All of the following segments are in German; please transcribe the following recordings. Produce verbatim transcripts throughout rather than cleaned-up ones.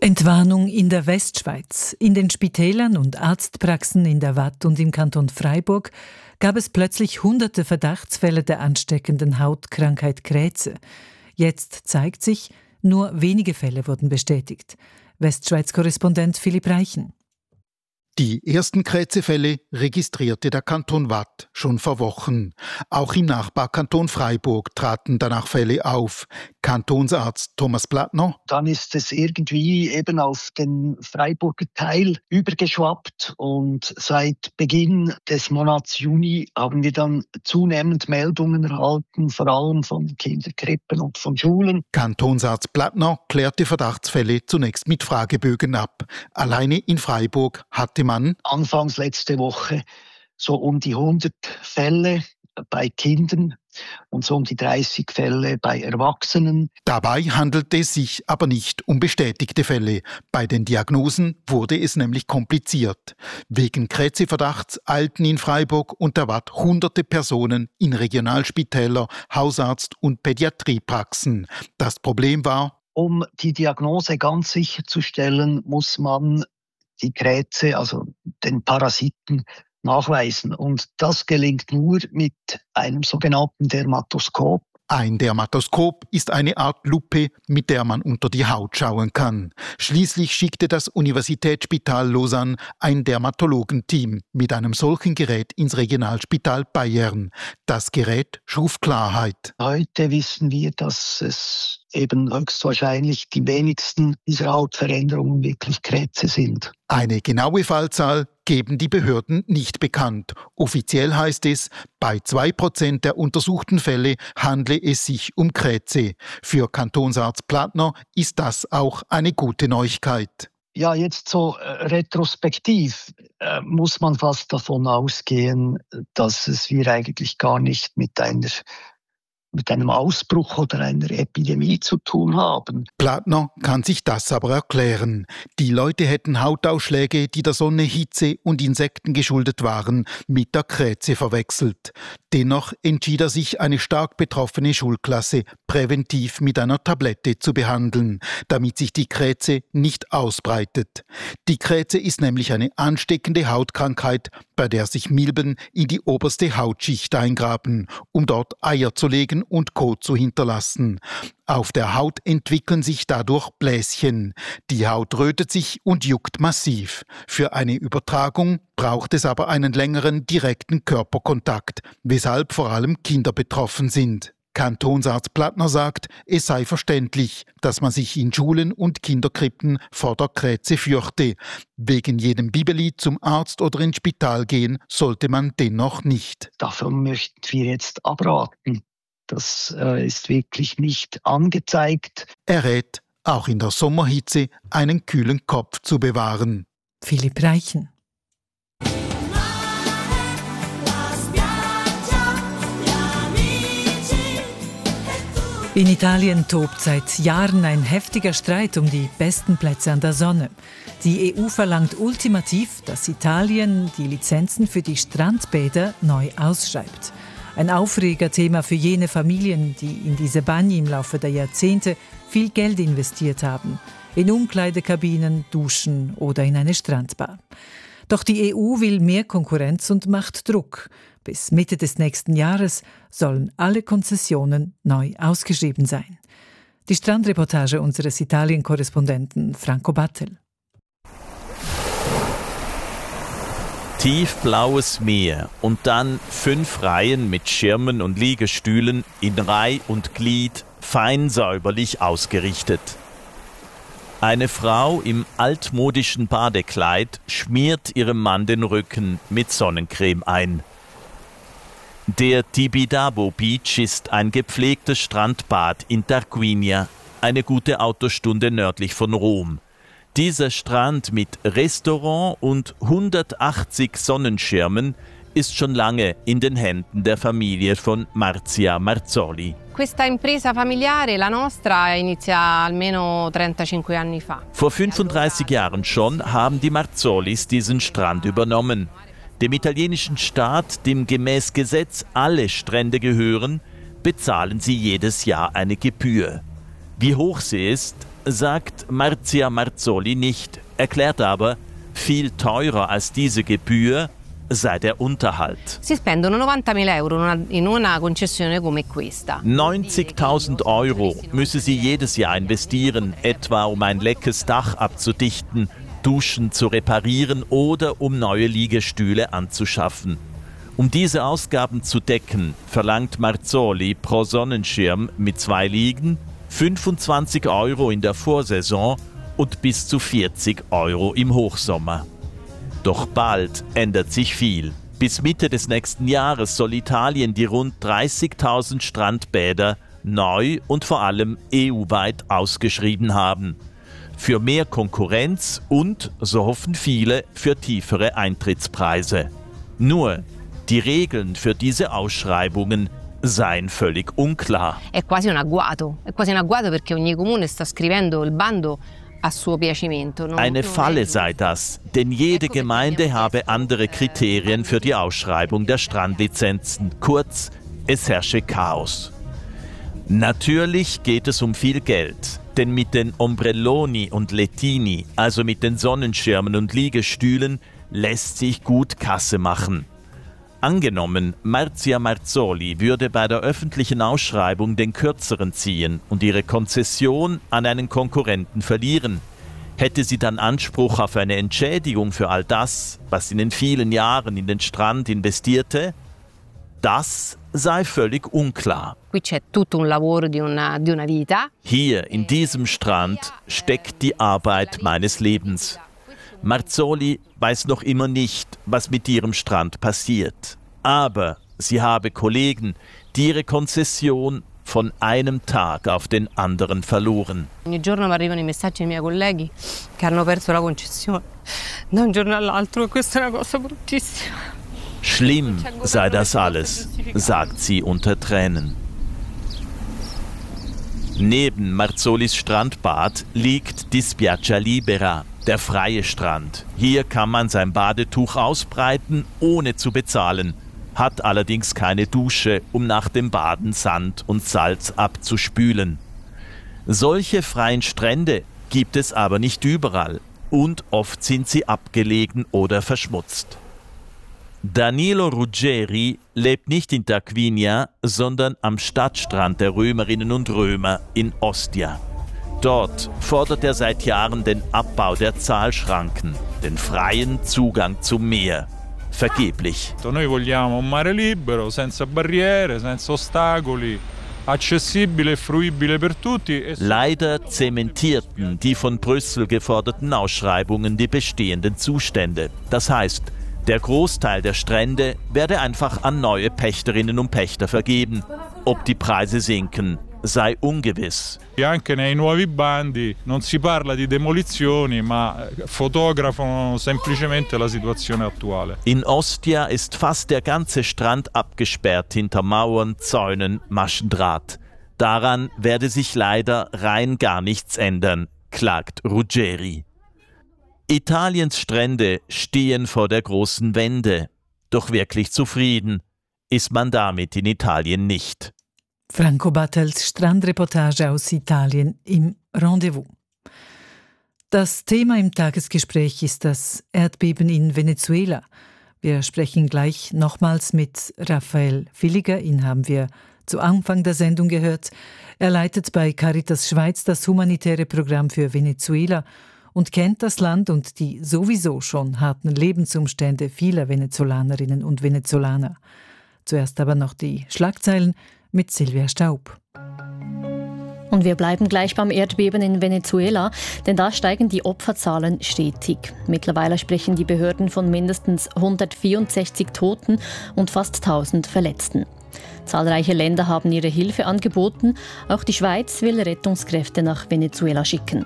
Entwarnung in der Westschweiz. In den Spitälern und Arztpraxen in der Waadt und im Kanton Freiburg gab es plötzlich hunderte Verdachtsfälle der ansteckenden Hautkrankheit Krätze. Jetzt zeigt sich, nur wenige Fälle wurden bestätigt. Westschweiz-Korrespondent Philipp Reichen. Die ersten Krätzefälle registrierte der Kanton Waadt schon vor Wochen. Auch im Nachbarkanton Freiburg traten danach Fälle auf. Kantonsarzt Thomas Plattner: Dann ist es irgendwie eben auf den Freiburger Teil übergeschwappt und seit Beginn des Monats Juni haben wir dann zunehmend Meldungen erhalten, vor allem von Kinderkrippen und von Schulen. Kantonsarzt Plattner klärte Verdachtsfälle zunächst mit Fragebögen ab. Alleine in Freiburg hatte man anfangs letzte Woche so um die hundert Fälle bei Kindern und so um die dreißig Fälle bei Erwachsenen. Dabei handelte es sich aber nicht um bestätigte Fälle. Bei den Diagnosen wurde es nämlich kompliziert. Wegen Krätzeverdachts eilten in Freiburg und der Waadt hunderte Personen in Regionalspitäler, Hausarzt- und Pädiatriepraxen. Das Problem war: Um die Diagnose ganz sicherzustellen, muss man die Krätze, also den Parasiten, nachweisen. Und das gelingt nur mit einem sogenannten Dermatoskop. Ein Dermatoskop ist eine Art Lupe, mit der man unter die Haut schauen kann. Schließlich schickte das Universitätsspital Lausanne ein Dermatologenteam mit einem solchen Gerät ins Regionalspital Bayern. Das Gerät schuf Klarheit. Heute wissen wir, dass es eben höchstwahrscheinlich die wenigsten dieser Hautveränderungen wirklich Krätze sind. Eine genaue Fallzahl geben die Behörden nicht bekannt. Offiziell heißt es, bei zwei Prozent der untersuchten Fälle handle es sich um Krätze. Für Kantonsarzt Plattner ist das auch eine gute Neuigkeit. Ja, jetzt so äh, retrospektiv äh, muss man fast davon ausgehen, dass es wir eigentlich gar nicht mit einer mit einem Ausbruch oder einer Epidemie zu tun haben. Plattner kann sich das aber erklären. Die Leute hätten Hautausschläge, die der Sonne, Hitze und Insekten geschuldet waren, mit der Krätze verwechselt. Dennoch entschied er sich, eine stark betroffene Schulklasse präventiv mit einer Tablette zu behandeln, damit sich die Krätze nicht ausbreitet. Die Krätze ist nämlich eine ansteckende Hautkrankheit, bei der sich Milben in die oberste Hautschicht eingraben, um dort Eier zu legen und Kot zu hinterlassen. Auf der Haut entwickeln sich dadurch Bläschen. Die Haut rötet sich und juckt massiv. Für eine Übertragung braucht es aber einen längeren direkten Körperkontakt, weshalb vor allem Kinder betroffen sind. Kantonsarzt Plattner sagt, es sei verständlich, dass man sich in Schulen und Kinderkrippen vor der Krätze fürchte. Wegen jedem Bibeli zum Arzt oder ins Spital gehen sollte man dennoch nicht. Davon möchten wir jetzt abraten. Das äh, ist wirklich nicht angezeigt. Er rät, auch in der Sommerhitze einen kühlen Kopf zu bewahren. Philipp Reichen. In Italien tobt seit Jahren ein heftiger Streit um die besten Plätze an der Sonne. Die E U verlangt ultimativ, dass Italien die Lizenzen für die Strandbäder neu ausschreibt. Ein Aufregerthema für jene Familien, die in diese Bagni im Laufe der Jahrzehnte viel Geld investiert haben. In Umkleidekabinen, Duschen oder in eine Strandbar. Doch die E U will mehr Konkurrenz und macht Druck. Bis Mitte des nächsten Jahres sollen alle Konzessionen neu ausgeschrieben sein. Die Strandreportage unseres Italien-Korrespondenten Franco Battel. Tiefblaues Meer und dann fünf Reihen mit Schirmen und Liegestühlen in Reih und Glied, fein säuberlich ausgerichtet. Eine Frau im altmodischen Badekleid schmiert ihrem Mann den Rücken mit Sonnencreme ein. Der Tibidabo Beach ist ein gepflegtes Strandbad in Tarquinia, eine gute Autostunde nördlich von Rom. Dieser Strand mit Restaurant und hundertachtzig Sonnenschirmen ist schon lange in den Händen der Familie von Marzia Marzoli. Questa impresa familiare, la nostra, inizia almeno trentacinque anni fa. Vor fünfunddreißig Jahren schon haben die Marzolis diesen Strand übernommen. Dem italienischen Staat, dem gemäß Gesetz alle Strände gehören, bezahlen sie jedes Jahr eine Gebühr. Wie hoch sie ist, sagt Marzia Marzoli nicht, erklärt aber, viel teurer als diese Gebühr sei der Unterhalt. Si spendono novantamila euro in una concessione come questa. neunzigtausend Euro müsse sie jedes Jahr investieren, etwa um ein leckes Dach abzudichten, Duschen zu reparieren oder um neue Liegestühle anzuschaffen. Um diese Ausgaben zu decken, verlangt Marzoli pro Sonnenschirm mit zwei Liegen fünfundzwanzig Euro in der Vorsaison und bis zu vierzig Euro im Hochsommer. Doch bald ändert sich viel. Bis Mitte des nächsten Jahres soll Italien die rund dreißigtausend Strandbäder neu und vor allem E U-weit ausgeschrieben haben. Für mehr Konkurrenz und, so hoffen viele, für tiefere Eintrittspreise. Nur, die Regeln für diese Ausschreibungen seien völlig unklar. È quasi un agguato, è quasi un agguato perché ogni comune sta scrivendo il bando a suo piacimento. Eine Falle sei das, denn jede Gemeinde habe andere Kriterien für die Ausschreibung der Strandlizenzen. Kurz, es herrsche Chaos. Natürlich geht es um viel Geld, denn mit den Ombrelloni und Lettini, also mit den Sonnenschirmen und Liegestühlen, lässt sich gut Kasse machen. Angenommen, Marzia Marzoli würde bei der öffentlichen Ausschreibung den Kürzeren ziehen und ihre Konzession an einen Konkurrenten verlieren, hätte sie dann Anspruch auf eine Entschädigung für all das, was sie in den vielen Jahren in den Strand investierte? Das sei völlig unklar. Qui c'è tutto un lavoro di una, di una vita. Hier in diesem Strand steckt die Arbeit meines Lebens. Marzoli weiß noch immer nicht, was mit ihrem Strand passiert. Aber sie habe Kollegen, die ihre Konzession von einem Tag auf den anderen verloren. Ogni giorno mi arrivano i messaggi dei miei colleghi che hanno perso la concessione da un giorno all'altro e questa è una cosa bruttissima. Schlimm sei das alles, sagt sie unter Tränen. Neben Marzolis Strandbad liegt die Spiaggia Libera, der freie Strand. Hier kann man sein Badetuch ausbreiten, ohne zu bezahlen, hat allerdings keine Dusche, um nach dem Baden Sand und Salz abzuspülen. Solche freien Strände gibt es aber nicht überall und oft sind sie abgelegen oder verschmutzt. Danilo Ruggeri lebt nicht in Tarquinia, sondern am Stadtstrand der Römerinnen und Römer in Ostia. Dort fordert er seit Jahren den Abbau der Zahlschranken, den freien Zugang zum Meer. Vergeblich. Noi vogliamo un mare libero, senza barriere, senza ostacoli, accessibile e fruibile per tutti. Leider zementierten die von Brüssel geforderten Ausschreibungen die bestehenden Zustände. Das heißt, der Großteil der Strände werde einfach an neue Pächterinnen und Pächter vergeben. Ob die Preise sinken, sei ungewiss. Anche nei nuovi bandi non si parla di demolizioni, ma fotografano semplicemente la situazione attuale. In Ostia ist fast der ganze Strand abgesperrt hinter Mauern, Zäunen, Maschendraht. Daran werde sich leider rein gar nichts ändern, klagt Ruggeri. Italiens Strände stehen vor der großen Wende. Doch wirklich zufrieden ist man damit in Italien nicht. Franco Battels Strandreportage aus Italien im Rendezvous. Das Thema im Tagesgespräch ist das Erdbeben in Venezuela. Wir sprechen gleich nochmals mit Raphael Villiger. Ihn haben wir zu Anfang der Sendung gehört. Er leitet bei Caritas Schweiz das humanitäre Programm für Venezuela und kennt das Land und die sowieso schon harten Lebensumstände vieler Venezolanerinnen und Venezolaner. Zuerst aber noch die Schlagzeilen mit Silvia Staub. Und wir bleiben gleich beim Erdbeben in Venezuela, denn da steigen die Opferzahlen stetig. Mittlerweile sprechen die Behörden von mindestens hundertvierundsechzig Toten und fast tausend Verletzten. Zahlreiche Länder haben ihre Hilfe angeboten. Auch die Schweiz will Rettungskräfte nach Venezuela schicken.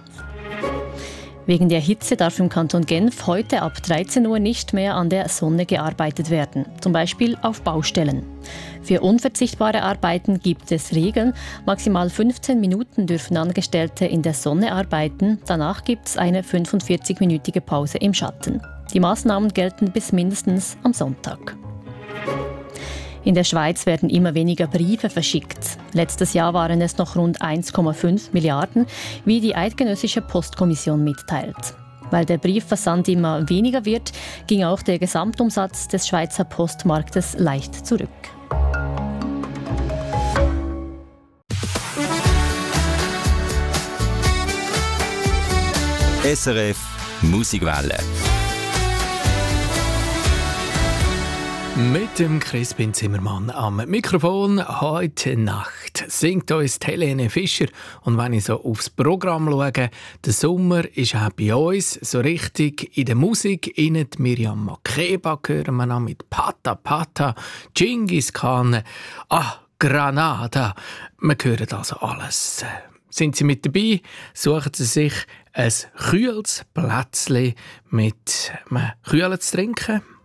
Wegen der Hitze darf im Kanton Genf heute ab dreizehn Uhr nicht mehr an der Sonne gearbeitet werden, zum Beispiel auf Baustellen. Für unverzichtbare Arbeiten gibt es Regeln. Maximal fünfzehn Minuten dürfen Angestellte in der Sonne arbeiten. Danach gibt es eine fünfundvierzig-minütige Pause im Schatten. Die Maßnahmen gelten bis mindestens am Sonntag. In der Schweiz werden immer weniger Briefe verschickt. Letztes Jahr waren es noch rund eins Komma fünf Milliarden, wie die Eidgenössische Postkommission mitteilt. Weil der Briefversand immer weniger wird, ging auch der Gesamtumsatz des Schweizer Postmarktes leicht zurück. S R F Musikwelle. Mit dem Crispin Zimmermann am Mikrofon heute Nacht singt uns Helene Fischer. Und wenn ich so aufs Programm schaue, der Sommer ist auch bei uns so richtig in der Musik. Innen die Miriam Makeba hören wir noch mit Pata Pata, Genghis Khan, ah, Granada. Wir hören also alles. Sind Sie mit dabei, suchen Sie sich ein kühles Plätzchen mit einem Kühlen zu trinken.